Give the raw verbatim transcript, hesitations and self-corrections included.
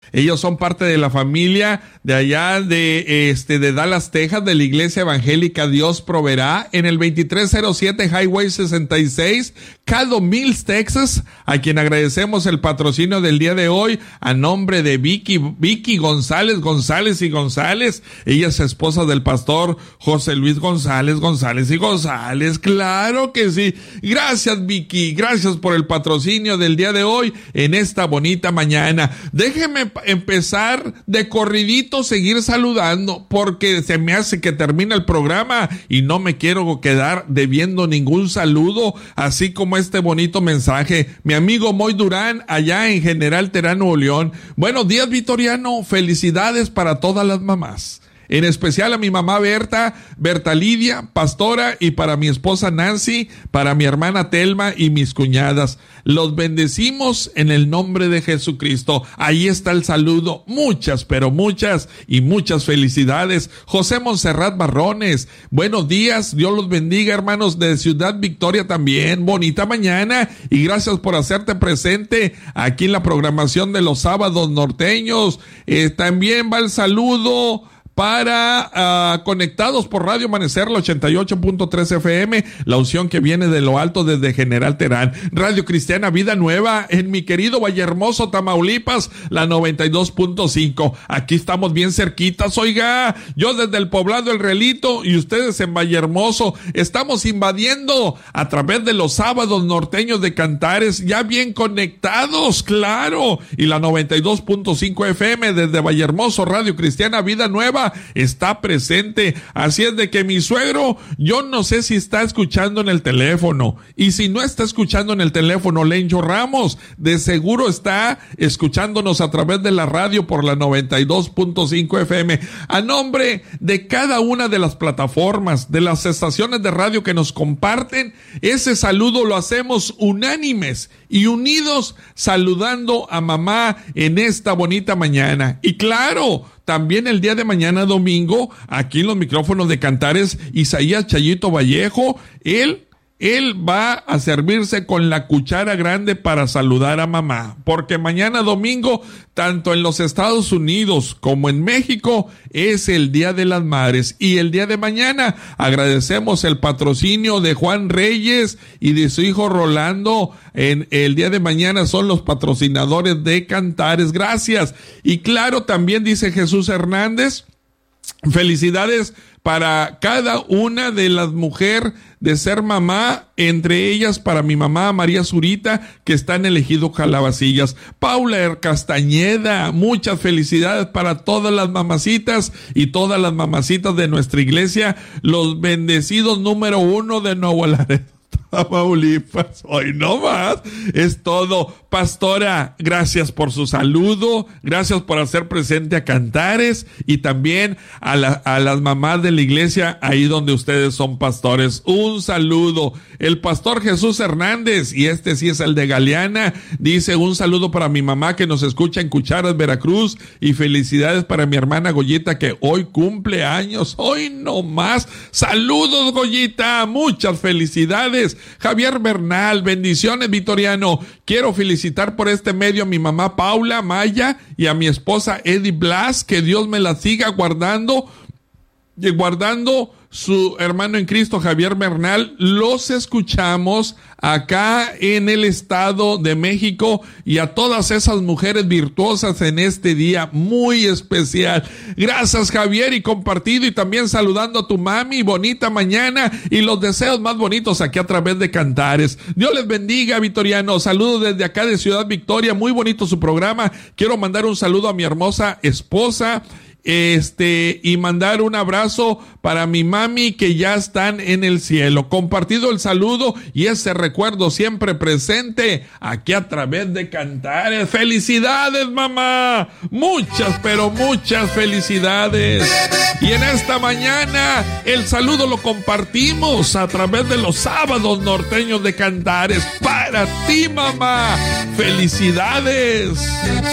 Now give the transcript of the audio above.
Ellos son parte de la familia de allá de este de Dallas, Texas, de la Iglesia Evangélica Dios Proveerá, en el veintitrés cero siete Highway sesenta y seis, Caddo Mills, Texas, a quien agradecemos el patrocinio del día de hoy a nombre de Vicky, Vicky González, González y González. Ella es esposa del pastor José Luis González, González y González. Claro que sí. Gracias, Vicky. Gracias por el patrocinio del día de hoy en esta bonita mañana. Déjeme empezar de corridito, seguir saludando, porque se me hace que termina el programa y no me quiero quedar debiendo ningún saludo, así como este bonito mensaje. Mi amigo Moy Durán, allá en General Terán, Nuevo León. Buenos días, Vitoriano. Felicidades para todas las mamás. En especial a mi mamá Berta, Berta Lidia, pastora, y para mi esposa Nancy, para mi hermana Telma y mis cuñadas. Los bendecimos en el nombre de Jesucristo. Ahí está el saludo. Muchas, pero muchas y muchas felicidades. José Monserrat Barrones, buenos días. Dios los bendiga, hermanos de Ciudad Victoria también. Bonita mañana y gracias por hacerte presente aquí en la programación de los sábados norteños. Eh, también va el saludo para uh, conectados por Radio Amanecer, la ochenta y ocho punto tres F M, la unción que viene de lo alto desde General Terán. Radio Cristiana Vida Nueva en mi querido Vallehermoso, Tamaulipas, la noventa y dos punto cinco. Aquí estamos bien cerquitas, oiga, yo desde el poblado El Relito y ustedes en Vallehermoso. Estamos invadiendo a través de los sábados norteños de Cantares, ya bien conectados, claro. Y la noventa y dos punto cinco F M desde Vallehermoso, Radio Cristiana Vida Nueva está presente. Así es de que mi suegro, yo no sé si está escuchando en el teléfono, y si no está escuchando en el teléfono, Lencho Ramos, de seguro está escuchándonos a través de la radio por la noventa y dos punto cinco F M. A nombre de cada una de las plataformas, de las estaciones de radio que nos comparten, ese saludo lo hacemos unánimes y unidos, saludando a mamá en esta bonita mañana. Y claro, también el día de mañana domingo, aquí en los micrófonos de Cantares, Isaías Chayito Vallejo, él, él va a servirse con la cuchara grande para saludar a mamá, porque mañana domingo, tanto en los Estados Unidos como en México, es el Día de las Madres. Y el día de mañana agradecemos el patrocinio de Juan Reyes y de su hijo Rolando. En el día de mañana son los patrocinadores de Cantares. Gracias. Y claro, también dice Jesús Hernández, felicidades para cada una de las mujeres de ser mamá, entre ellas para mi mamá María Zurita, que está en el Ejido Calabacillas. Paula Castañeda, muchas felicidades para todas las mamacitas y todas las mamacitas de nuestra iglesia, los bendecidos número uno de Nuevo Laredo, Tamaulipas. Hoy no más, es todo. Pastora, gracias por su saludo, gracias por hacer presente a Cantares y también a, la, a las mamás de la iglesia ahí donde ustedes son pastores. Un saludo. El pastor Jesús Hernández, y este sí es el de Galeana, dice: un saludo para mi mamá que nos escucha en Cucharas, Veracruz, y felicidades para mi hermana Goyita que hoy cumple años. Hoy no más. Saludos, Goyita, muchas felicidades. Javier Bernal, bendiciones, Vitoriano. Quiero felicitar por este medio a mi mamá Paula Maya y a mi esposa Eddie Blas, que Dios me la siga guardando y guardando su hermano en Cristo Javier Bernal. Los escuchamos acá en el Estado de México, y a todas esas mujeres virtuosas en este día muy especial. Gracias, Javier, y compartido, y también saludando a tu mami. Bonita mañana y los deseos más bonitos aquí a través de Cantares. Dios les bendiga, Vitoriano. Saludos desde acá de Ciudad Victoria. Muy bonito su programa. Quiero mandar un saludo a mi hermosa esposa, este, y mandar un abrazo para mi mami que ya están en el cielo. Compartido el saludo y ese recuerdo siempre presente aquí a través de Cantares. Felicidades, mamá, muchas, pero muchas felicidades. Y en esta mañana el saludo lo compartimos a través de los sábados norteños de Cantares. Para ti, mamá, felicidades.